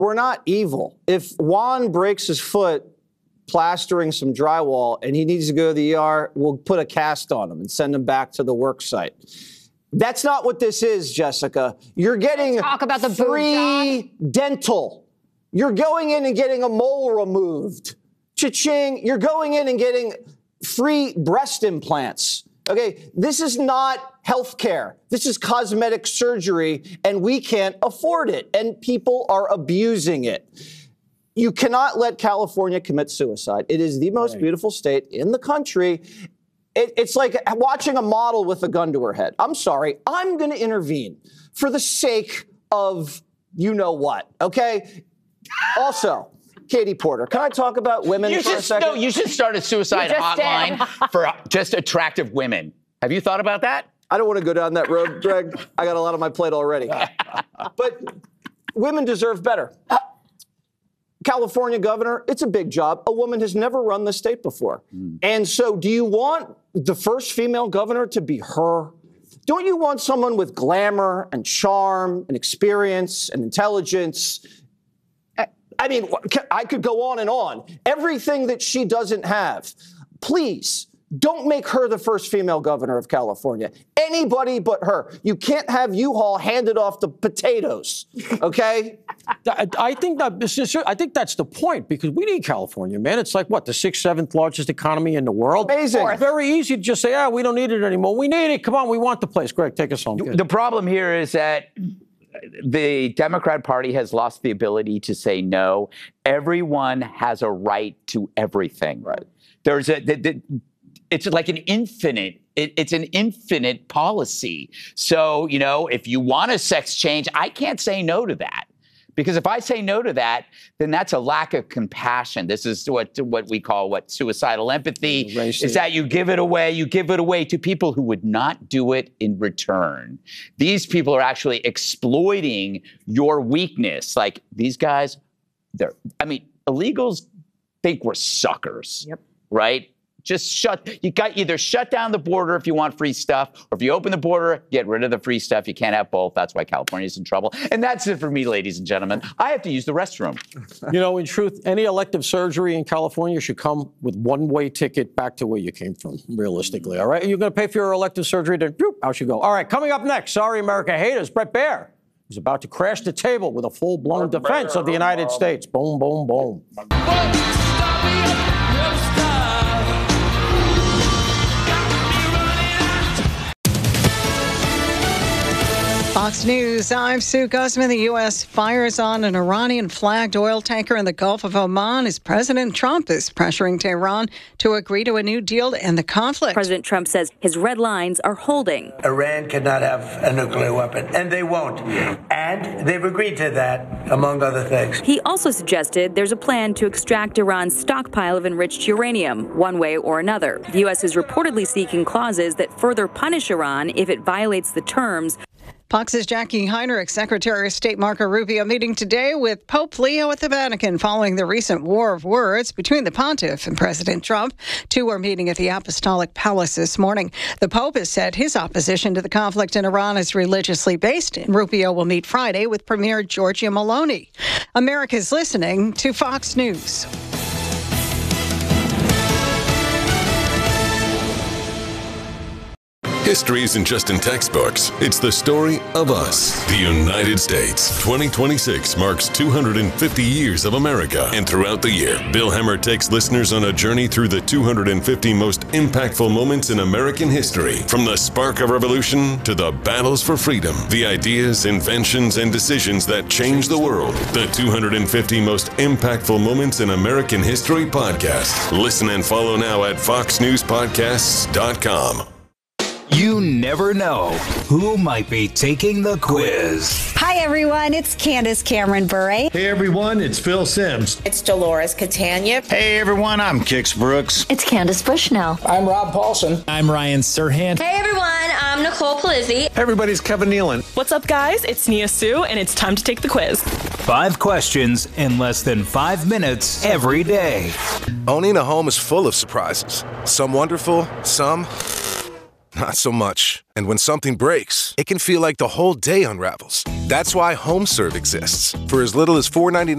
we're not evil. If Juan breaks his foot plastering some drywall and he needs to go to the ER, we'll put a cast on him and send him back to the work site. That's not what this is, Jessica. You're getting talk about the free dental. You're going in and getting a mole removed. Cha-ching. You're going in and getting free breast implants. Okay, this is not health care. This is cosmetic surgery, and we can't afford it, and people are abusing it. You cannot let California commit suicide. It is the most beautiful state in the country. It's like watching a model with a gun to her head. I'm sorry. I'm going to intervene for the sake of you know what, okay? Also, Katie Porter, can I talk about women for a second? No, you should start a suicide hotline for just attractive women. Have you thought about that? I don't want to go down that road, Greg. I got a lot on my plate already. But women deserve better. California governor, it's a big job. A woman has never run the state before. And so do you want the first female governor to be her? Don't you want someone with glamour and charm and experience and intelligence? I mean, I could go on and on. Everything that she doesn't have. Please, don't make her the first female governor of California. Anybody but her. You can't have U-Haul handed off the potatoes, okay? I think that's the point, because we need California, man. It's like, what, the 6th, 7th largest economy in the world? Amazing. It's very easy to just say, we don't need it anymore. We need it. Come on, we want the place. Greg, take us home. The problem here is that the Democrat Party has lost the ability to say no. Everyone has a right to everything. Right. There's it's like an infinite. It's an infinite policy. So, you know, if you want a sex change, I can't say no to that. Because if I say no to that, then that's a lack of compassion. This is what we call suicidal empathy. Is that you give it away to people who would not do it in return. These people are actually exploiting your weakness. Like these guys, illegals think we're suckers. Yep. Right? You got either shut down the border if you want free stuff, or if you open the border, get rid of the free stuff. You can't have both. That's why California's in trouble. And that's it for me, ladies and gentlemen. I have to use the restroom. You know, in truth, any elective surgery in California should come with one-way ticket back to where you came from, realistically, all right? You're going to pay for your elective surgery, then out you go. All right, coming up next, Sorry America Haters, Bret Baier is about to crash the table with a full-blown defense of the United States. Boom, boom, boom. Fox News, I'm Sue Guzman. The U.S. fires on an Iranian-flagged oil tanker in the Gulf of Oman as President Trump is pressuring Tehran to agree to a new deal to end the conflict. President Trump says his red lines are holding. Iran cannot have a nuclear weapon, and they won't. And they've agreed to that, among other things. He also suggested there's a plan to extract Iran's stockpile of enriched uranium, one way or another. The U.S. is reportedly seeking clauses that further punish Iran if it violates the terms. Fox's Jackie Heinrich, Secretary of State Marco Rubio, meeting today with Pope Leo at the Vatican following the recent war of words between the pontiff and President Trump. Two are meeting at the Apostolic Palace this morning. The Pope has said his opposition to the conflict in Iran is religiously based, and Rubio will meet Friday with Premier Giorgia Meloni. America's listening to Fox News. History isn't just in textbooks. It's the story of us, the United States. 2026 marks 250 years of America. And throughout the year, Bill Hemmer takes listeners on a journey through the 250 most impactful moments in American history. From the spark of revolution to the battles for freedom, the ideas, inventions, and decisions that changed the world. The 250 most impactful moments in American history podcast. Listen and follow now at foxnewspodcasts.com. You never know who might be taking the quiz. Hi, everyone. It's Candace Cameron Bure. Hey, everyone. It's Phil Simms. It's Dolores Catania. Hey, everyone. I'm Kix Brooks. It's Candace Bushnell. I'm Rob Paulson. I'm Ryan Serhant. Hey, everyone. I'm Nicole Palizzi. Everybody's Kevin Nealon. What's up, guys? It's Nia Sue, and it's time to take the quiz. 5 questions in less than 5 minutes every day. Owning a home is full of surprises. Some wonderful, some Not so much. And when something breaks, it can feel like the whole day unravels. That's why HomeServe exists. For as little as $4.99